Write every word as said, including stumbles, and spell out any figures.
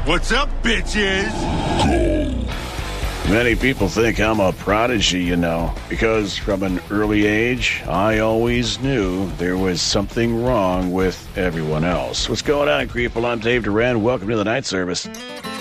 What's up, bitches? Many people think I'm a prodigy, you know, because from an early age, I always knew there was something wrong with everyone else. What's going on, Creeple? I'm Dave Duran. Welcome to the night service.